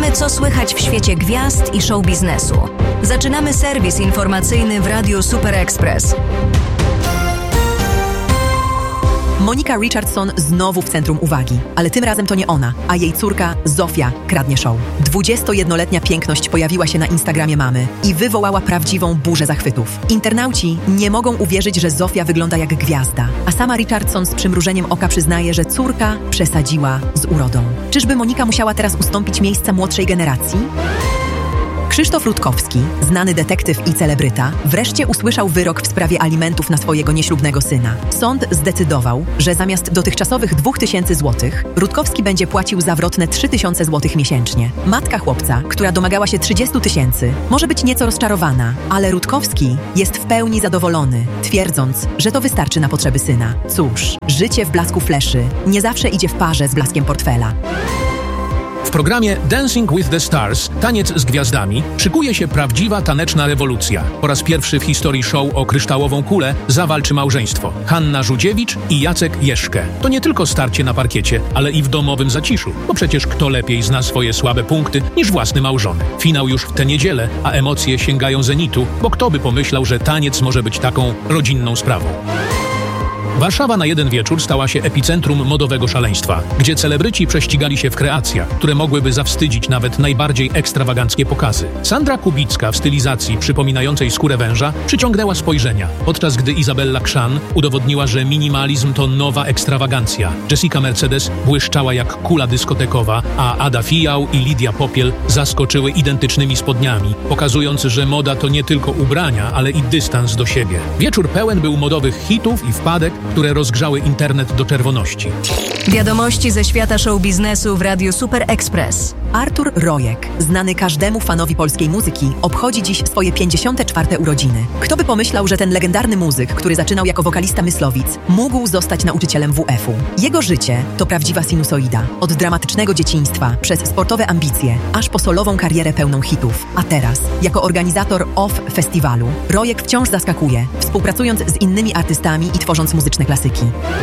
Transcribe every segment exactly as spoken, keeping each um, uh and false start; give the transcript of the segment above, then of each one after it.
Wiemy, co słychać w świecie gwiazd i show biznesu. Zaczynamy serwis informacyjny w Radiu Super Express. Monika Richardson znowu w centrum uwagi, ale tym razem to nie ona, a jej córka Zofia kradnie show. dwudziestojednoletnia piękność pojawiła się na Instagramie mamy i wywołała prawdziwą burzę zachwytów. Internauci nie mogą uwierzyć, że Zofia wygląda jak gwiazda, a sama Richardson z przymrużeniem oka przyznaje, że córka przesadziła z urodą. Czyżby Monika musiała teraz ustąpić miejsca młodszej generacji? Krzysztof Rutkowski, znany detektyw i celebryta, wreszcie usłyszał wyrok w sprawie alimentów na swojego nieślubnego syna. Sąd zdecydował, że zamiast dotychczasowych dwóch tysięcy złotych, Rutkowski będzie płacił zawrotne trzy tysiące złotych miesięcznie. Matka chłopca, która domagała się trzydziestu tysięcy, może być nieco rozczarowana, ale Rutkowski jest w pełni zadowolony, twierdząc, że to wystarczy na potrzeby syna. Cóż, życie w blasku fleszy nie zawsze idzie w parze z blaskiem portfela. W programie Dancing with the Stars, Taniec z Gwiazdami, szykuje się prawdziwa taneczna rewolucja. Po raz pierwszy w historii show o kryształową kulę zawalczy małżeństwo. Hanna Żółdziewicz i Jacek Jeszkę. To nie tylko starcie na parkiecie, ale i w domowym zaciszu, bo przecież kto lepiej zna swoje słabe punkty niż własny małżony. Finał już w tę niedzielę, a emocje sięgają zenitu, bo kto by pomyślał, że taniec może być taką rodzinną sprawą. Warszawa na jeden wieczór stała się epicentrum modowego szaleństwa, gdzie celebryci prześcigali się w kreacjach, które mogłyby zawstydzić nawet najbardziej ekstrawaganckie pokazy. Sandra Kubicka w stylizacji przypominającej skórę węża przyciągnęła spojrzenia, podczas gdy Izabella Krzan udowodniła, że minimalizm to nowa ekstrawagancja. Jessica Mercedes błyszczała jak kula dyskotekowa, a Ada Fijał i Lidia Popiel zaskoczyły identycznymi spodniami, pokazując, że moda to nie tylko ubrania, ale i dystans do siebie. Wieczór pełen był modowych hitów i wpadek, które rozgrzały internet do czerwoności. Wiadomości ze świata show biznesu w Radiu Super Express. Artur Rojek, znany każdemu fanowi polskiej muzyki, obchodzi dziś swoje pięćdziesiąte czwarte urodziny. Kto by pomyślał, że ten legendarny muzyk, który zaczynał jako wokalista Myslowic, mógł zostać nauczycielem W F-u. Jego życie to prawdziwa sinusoida. Od dramatycznego dzieciństwa, przez sportowe ambicje, aż po solową karierę pełną hitów. A teraz, jako organizator O F Festiwalu, Rojek wciąż zaskakuje, współpracując z innymi artystami i tworząc muzyczne klasyki.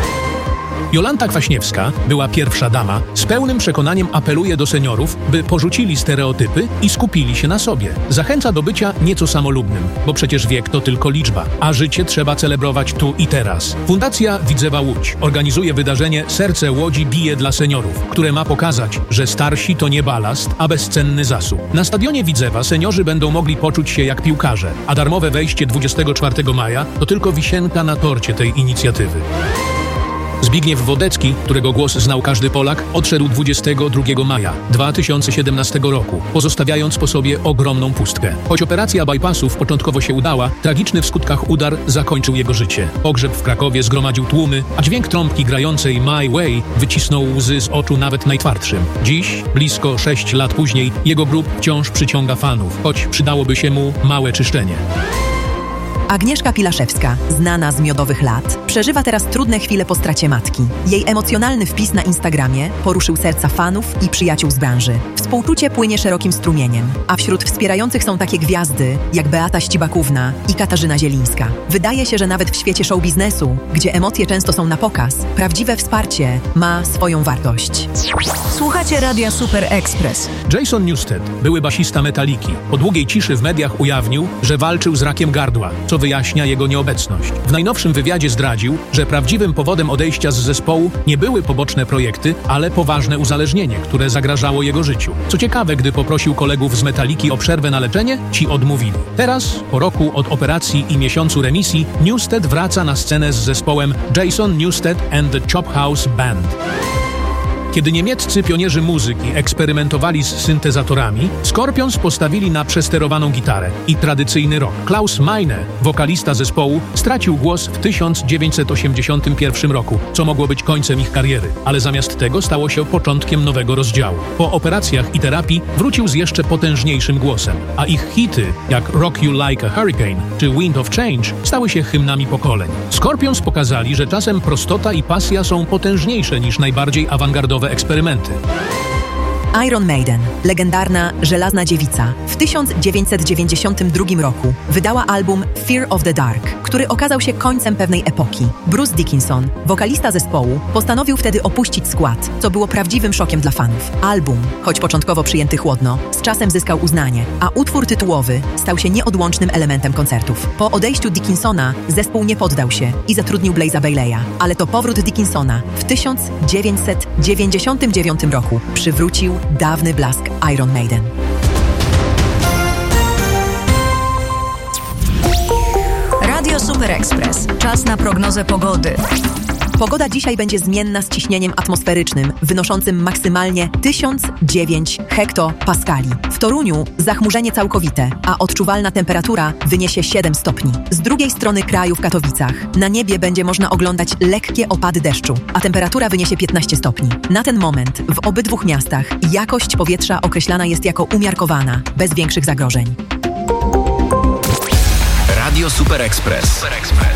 Jolanta Kwaśniewska, była pierwsza dama, z pełnym przekonaniem apeluje do seniorów, by porzucili stereotypy i skupili się na sobie. Zachęca do bycia nieco samolubnym, bo przecież wiek to tylko liczba, a życie trzeba celebrować tu i teraz. Fundacja Widzewa Łódź organizuje wydarzenie Serce Łodzi bije dla seniorów, które ma pokazać, że starsi to nie balast, a bezcenny zasób. Na stadionie Widzewa seniorzy będą mogli poczuć się jak piłkarze, a darmowe wejście dwudziestego czwartego maja to tylko wisienka na torcie tej inicjatywy. Zbigniew Wodecki, którego głos znał każdy Polak, odszedł dwudziestego drugiego maja dwa tysiące siedemnastego roku, pozostawiając po sobie ogromną pustkę. Choć operacja bypassów początkowo się udała, tragiczny w skutkach udar zakończył jego życie. Pogrzeb w Krakowie zgromadził tłumy, a dźwięk trąbki grającej My Way wycisnął łzy z oczu nawet najtwardszym. Dziś, blisko sześć lat później, jego grób wciąż przyciąga fanów, choć przydałoby się mu małe czyszczenie. Agnieszka Pilaszewska, znana z miodowych lat, przeżywa teraz trudne chwile po stracie matki. Jej emocjonalny wpis na Instagramie poruszył serca fanów i przyjaciół z branży. Współczucie płynie szerokim strumieniem, a wśród wspierających są takie gwiazdy jak Beata Ścibakówna i Katarzyna Zielińska. Wydaje się, że nawet w świecie show biznesu, gdzie emocje często są na pokaz, prawdziwe wsparcie ma swoją wartość. Słuchacie Radia Super Express. Jason Newsted, były basista Metaliki, po długiej ciszy w mediach ujawnił, że walczył z rakiem gardła, co wyjaśnia jego nieobecność. W najnowszym wywiadzie zdradził, że prawdziwym powodem odejścia z zespołu nie były poboczne projekty, ale poważne uzależnienie, które zagrażało jego życiu. Co ciekawe, gdy poprosił kolegów z Metaliki o przerwę na leczenie, ci odmówili. Teraz, po roku od operacji i miesiącu remisji, Newsted wraca na scenę z zespołem Jason Newsted and the Chop House Band. Kiedy niemieccy pionierzy muzyki eksperymentowali z syntezatorami, Scorpions postawili na przesterowaną gitarę i tradycyjny rock. Klaus Meine, wokalista zespołu, stracił głos w tysiąc dziewięćset osiemdziesiątym pierwszym roku, co mogło być końcem ich kariery, ale zamiast tego stało się początkiem nowego rozdziału. Po operacjach i terapii wrócił z jeszcze potężniejszym głosem, a ich hity, jak Rock You Like a Hurricane czy Wind of Change, stały się hymnami pokoleń. Scorpions pokazali, że czasem prostota i pasja są potężniejsze niż najbardziej awangardowe eksperymenty. Iron Maiden, legendarna Żelazna Dziewica, w tysiąc dziewięćset dziewięćdziesiątym drugim roku wydała album Fear of the Dark, który okazał się końcem pewnej epoki. Bruce Dickinson, wokalista zespołu, postanowił wtedy opuścić skład, co było prawdziwym szokiem dla fanów. Album, choć początkowo przyjęty chłodno, z czasem zyskał uznanie, a utwór tytułowy stał się nieodłącznym elementem koncertów. Po odejściu Dickinsona zespół nie poddał się i zatrudnił Blaze'a Bayley'a, ale to powrót Dickinsona w tysiąc dziewięćset dziewięćdziesiątym dziewiątym roku przywrócił dawny blask Iron Maiden. Radio Super Express. Czas na prognozę pogody. Pogoda dzisiaj będzie zmienna z ciśnieniem atmosferycznym wynoszącym maksymalnie tysiąc dziewięć hektopaskali. W Toruniu zachmurzenie całkowite, a odczuwalna temperatura wyniesie siedem stopni. Z drugiej strony kraju w Katowicach na niebie będzie można oglądać lekkie opady deszczu, a temperatura wyniesie piętnaście stopni. Na ten moment w obydwu miastach jakość powietrza określana jest jako umiarkowana, bez większych zagrożeń. Radio Super Express.